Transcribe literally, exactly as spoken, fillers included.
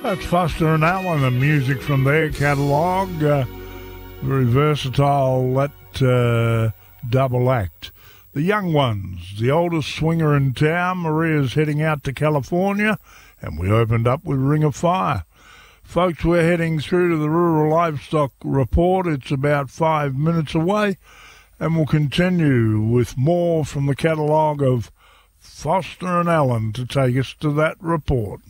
That's Foster and Allen and music from their catalogue. Uh, very versatile, that uh, double act. The Young Ones, the oldest swinger in town. Maria's heading out to California, and we opened up with Ring of Fire. Folks, we're heading through to the Rural Livestock Report. It's about five minutes away, and we'll continue with more from the catalogue of Foster and Allen to take us to that report.